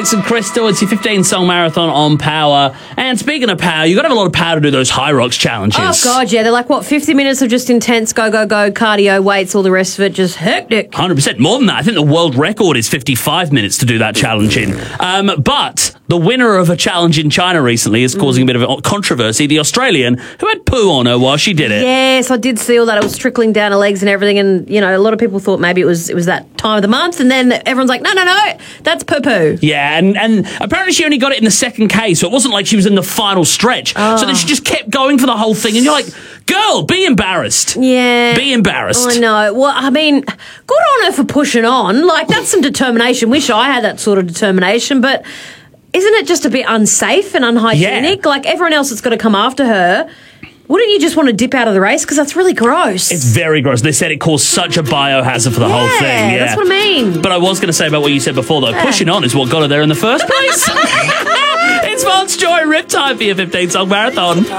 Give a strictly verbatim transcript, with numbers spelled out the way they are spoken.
Alex and Crystal. It's your fifteen-song marathon on Power. And speaking of power, you've got to have a lot of power to do those high rocks challenges. Oh, God, yeah. They're like, what, fifty minutes of just intense go, go, go, cardio, weights, all the rest of it, just hectic. one hundred percent. More than that. I think the world record is fifty-five minutes to do that challenge in. Um, but the winner of a challenge in China recently is causing mm. a bit of a controversy. The Australian who had poo on her while she did it. Yes, I did see all that. It was trickling down her legs and everything. And, you know, a lot of people thought maybe it was it was that time of the month. And then everyone's like, no, no, no, that's poo-poo. Yeah, and, and apparently she only got it in the second K, so it wasn't like she was in the final stretch. Oh. So then she just kept going for the whole thing. And you're like, girl, be embarrassed. Yeah. Be embarrassed. I know. Well, I mean, good on her for pushing on. Like, that's some determination. Wish I had that sort of determination. But isn't it just a bit unsafe and unhygienic? Yeah. Like, everyone else that's got to come after her, wouldn't you just want to dip out of the race? Because that's really gross. It's very gross. They said it caused such a biohazard for the yeah, whole thing. Yeah, that's what I mean. But I was going to say about what you said before, though. Yeah. Pushing on is what got her there in the first place. It's Vance Joy, Riptide for your fifteen-song marathon.